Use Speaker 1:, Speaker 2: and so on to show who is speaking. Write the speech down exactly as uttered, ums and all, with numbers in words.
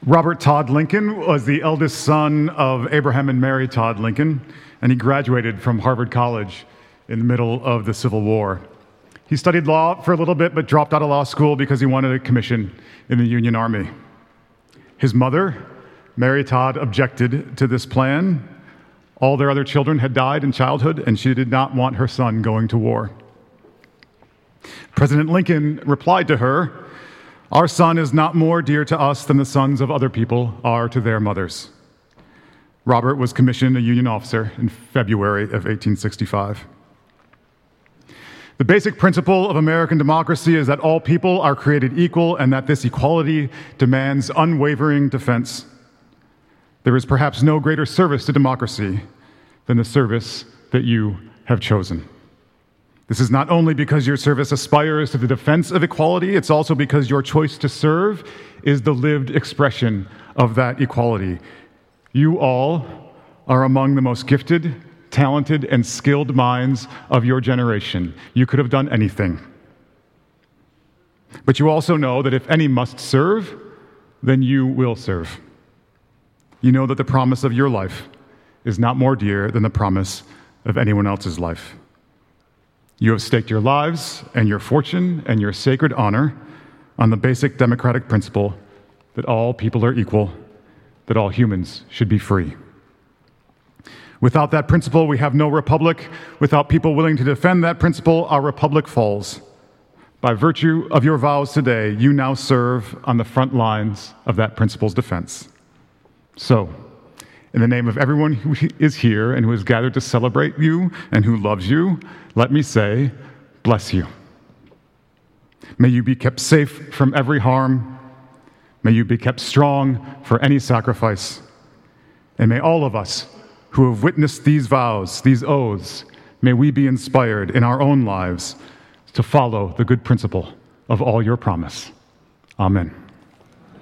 Speaker 1: Robert Todd Lincoln was the eldest son of Abraham and Mary Todd Lincoln, and he graduated from Harvard College in the middle of the Civil War. He studied law for a little bit, but dropped out of law school because he wanted a commission in the Union Army. His mother, Mary Todd, objected to this plan. All their other children had died in childhood, and she did not want her son going to war. President Lincoln replied to her, "Our son is not more dear to us than the sons of other people are to their mothers." Robert was commissioned a Union officer in February of eighteen sixty-five. The basic principle of American democracy is that all people are created equal and that this equality demands unwavering defense. There is perhaps no greater service to democracy than the service that you have chosen. This is not only because your service aspires to the defense of equality, it's also because your choice to serve is the lived expression of that equality. You all are among the most gifted, talented, and skilled minds of your generation. You could have done anything. But you also know that if any must serve, then you will serve. You know that the promise of your life is not more dear than the promise of anyone else's life. You have staked your lives and your fortune and your sacred honor on the basic democratic principle that all people are equal, that all humans should be free. Without that principle, we have no republic. Without people willing to defend that principle, our republic falls. By virtue of your vows today, you now serve on the front lines of that principle's defense. So, in the name of everyone who is here and who is gathered to celebrate you and who loves you, let me say, bless you. May you be kept safe from every harm. May you be kept strong for any sacrifice. And may all of us who have witnessed these vows, these oaths, may we be inspired in our own lives to follow the good principle of all your promise. Amen.